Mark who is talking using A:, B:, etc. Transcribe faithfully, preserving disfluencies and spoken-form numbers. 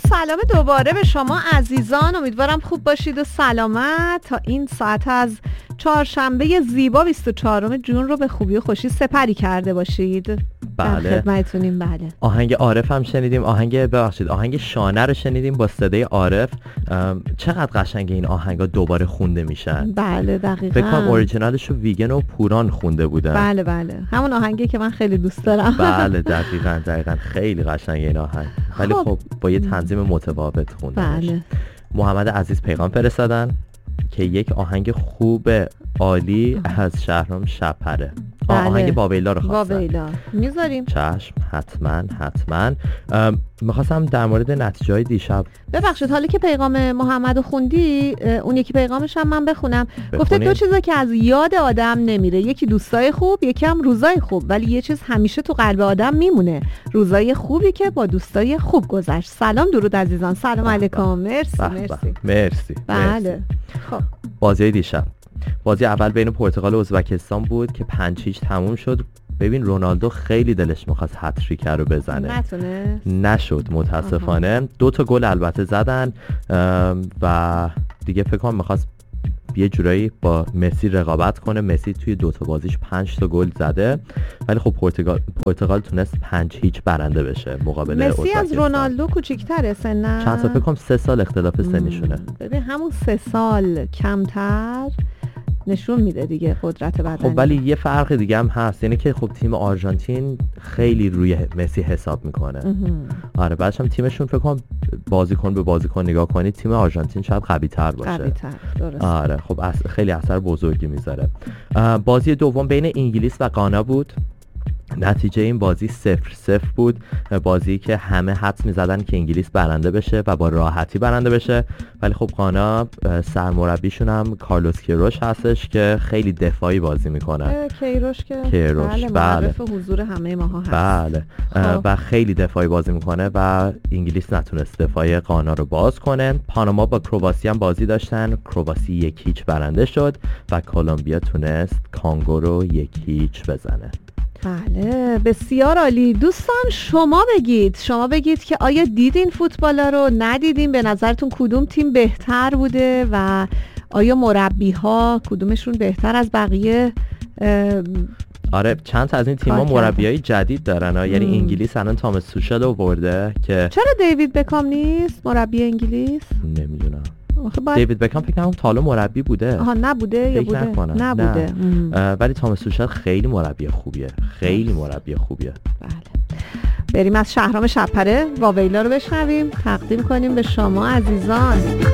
A: سلام دوباره به شما عزیزان، امیدوارم خوب باشید و سلامت. تا این ساعت از چهارشنبه زیبا بیست و چهارم جون رو به خوبی و خوشی سپری کرده باشید.
B: بله.
A: در خدمتتونیم. بله.
B: آهنگ عارف هم شنیدیم، آهنگ ببخشید آهنگ شانه رو شنیدیم با صدای عارف. چقدر قشنگ این آهنگا دوباره خونده میشن.
A: بله دقیقاً.
B: فکر کنم اوریجینالش رو ویگن و پوران خونده بودن.
A: بله بله، همون آهنگی که من خیلی دوست دارم.
B: بله دقیقاً دقیقاً خیلی قشنگ این آهنگ، ولی خب, خب با یه تنظیم متفاوت خونده.
A: بله.
B: محمد عزیز پیغام فرستادن که یک آهنگ خوب عالی از شهرام شپره.
A: بله.
B: آهنگ باویلا رو خواستن.
A: باویلا میذاریم.
B: چشم، حتما حتما. میخواستم در مورد نتیجه های دیشب.
A: ببخشید حالا که پیغام محمد خوندی، اون یکی پیغامش هم من بخونم.
B: بخونیم.
A: گفته دو چیزا که از یاد آدم نمیره، یکی دوستای خوب، یکی هم روزای خوب، ولی یه چیز همیشه تو قلب آدم میمونه، روزای خوبی که با دوستای خوب گذشت. سلام درود عزیزان. سلام علیکم. مرسی
B: بح
A: مرسی
B: بح. مرسی
A: بله. خب
B: بازی دیشب، بازی اول بین پرتغال و ازبکستان بود که پنج هیچ تموم شد. ببین رونالدو خیلی دلش می‌خواست هتریک رو بزنه،
A: نتونه
B: نشد متاسفانه. آها. دو تا گل البته زدن و دیگه فکر کنم می‌خواست یه جورایی با مسی رقابت کنه. مسی توی دو تا بازیش پنج تا گل زده، ولی خب پرتغال پرتغال تونست پنج هیچ برنده بشه مقابل ازبکستان.
A: مسی از رونالدو کوچیک‌تره سنن؟
B: چند سال، فکر کنم سه سال اختلاف سنیشونه.
A: ببین همون سه سال کمتر نشون میده دیگه قدرت بدنی.
B: خب ولی یه فرق دیگه هم هست، یعنی که خب تیم آرژانتین خیلی روی مسی حساب میکنه. آره بعدش هم تیمشون فکر کنم بازیکن به بازیکن نگاه کنی، تیم آرژانتین شاید قوی تر باشه.
A: قوی تر، درست.
B: آره خب اص... خیلی اثر بزرگی میذاره. بازی دوم بین انگلیس و غانا بود. نتیجه این بازی صفر صفر بود، بازی که همه حدس می‌زدن که انگلیس برنده بشه و با راحتی برنده بشه، ولی خب غانا سرمربیشون هم کارلوس کیروش هستش که خیلی دفاعی بازی میکنه.
A: کیروش که
B: کیروش
A: بله معرف حضور همه ماها هست.
B: بله خب. و خیلی دفاعی بازی میکنه و انگلیس نتونست دفاع غانا رو باز کنه. پاناما با کرواسی هم بازی داشتن، کرواسی یک هیچ برنده شد و کلمبیا تونست کانگو رو یک هیچ بزنه.
A: بله بسیار عالی. دوستان شما بگید شما بگید که آیا دیدین فوتبالا رو، ندیدین؟ به نظرتون کدوم تیم بهتر بوده و آیا مربی ها کدومشون بهتر از بقیه؟
B: آره چند تا از این تیم‌ها مربیای جدید دارن ها. یعنی انگلیس الان تامس توشل آورده که
A: چرا دیوید بکام نیست مربی انگلیس؟
B: نمیدونم.
A: باید...
B: دیوید بکام فکر کنم تا حالا مربی بوده.
A: آها نبوده یا بوده؟
B: نکنم.
A: نبوده.
B: نه. ولی تامس توشل خیلی مربی خوبیه، خیلی مربی خوبیه.
A: بله. بریم از شهرام شپره واویلا رو بشنویم، تقدیم کنیم به شما عزیزان.